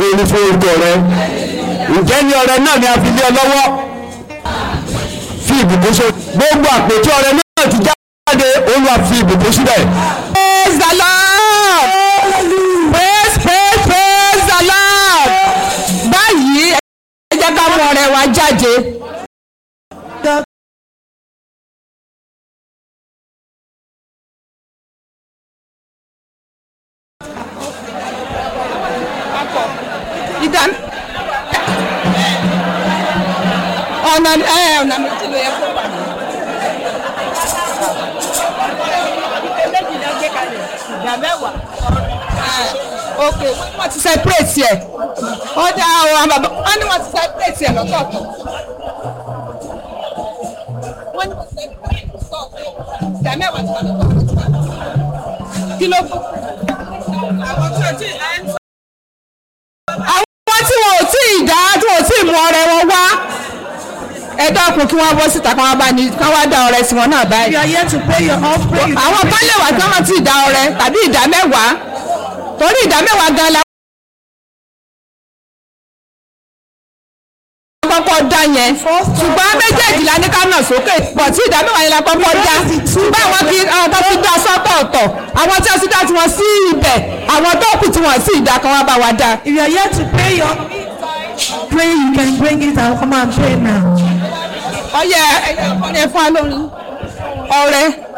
ògo ní fún orúkọ rẹ. Ǹjẹ́ ní ọrẹ náà ni a fi lé ọ lọ́wọ́? Fi ìbùkún ṣe gbogbo àpótí ọrẹ náà ti jáde, Olúwa fi ìbùkún síbẹ̀. Praise the Lord. Praise the Lord. Báyìí ẹ jẹ́ ká mú ọrẹ wa jáde. Ọ̀nà méjì ló yẹ kó wà ní. Ìgbà mẹ́wàá. Ok, wọ́n ti separate ẹ̀. Ó dá àwọn bàbá wọ́n ní wọ́n ti separate ẹ̀ lọ́tọ̀ọ̀tọ̀. Wọ́n ní wọ́n ti separate ẹ̀ lọ́tọ̀ọ̀tọ̀. Ìgbà mẹ́wàá ti wà lọ́tọ̀ọ̀tọ̀. Kí ló kù? Àwọn tí wọ́n ò tí ì dá tí wọ́n ò tí ì mú ọrẹ wọn wá. Ẹ dákun kí wọ́n bọ́ síta kí wọ́n bá ní kí wọ́n dá ọrẹ sí wọn náà báyìí. You are here to pay your offering. Àwọn kan lè wà kí wọ́n ti dá ọrẹ tàbí ìdá mẹ́wàá torí ìdá mẹ́wàá gan la kọ́kọ́ dá yẹn ṣùgbọ́n méjèèjìlá ní ká nà sókè pọ̀ tí ìdá mẹ́wàá yẹn la kọ́kọ́ dá ṣùgbọ́n àwọn tó ti dá sọ́tọ̀ ọ̀tọ̀ àwọn tí wọ́n ti dá tiwọn sí ibẹ̀ àwọn tó kù tí wọ́n sì dá kan wá bá wa dá. If you are here to pay your pray, you can bring it and come and pray now. Ọyẹ ẹ̀yẹ ọkọ ni ẹ fún wa lórí ọrẹ.